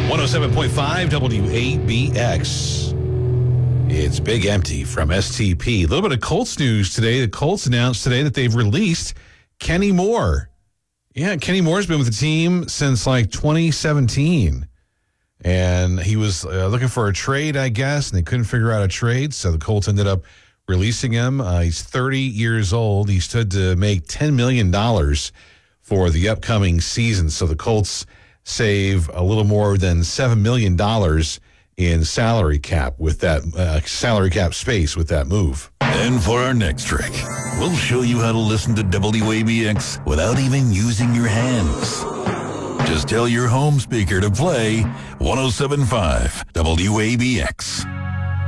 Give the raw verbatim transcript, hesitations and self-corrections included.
one oh seven point five W A B X. It's Big Empty from S T P. A little bit of Colts news today. The Colts announced today that they've released Kenny Moore. Yeah, Kenny Moore's been with the team since like twenty seventeen. And he was uh, looking for a trade, I guess, and they couldn't figure out a trade. So the Colts ended up releasing him. Uh, he's thirty years old. He stood to make ten million dollars for the upcoming season. So the Colts save a little more than seven million dollars in salary cap with that uh, salary cap space with that move. And for our next trick, we'll show you how to listen to W A B X without even using your hands. Just tell your home speaker to play one oh seven point five W A B X.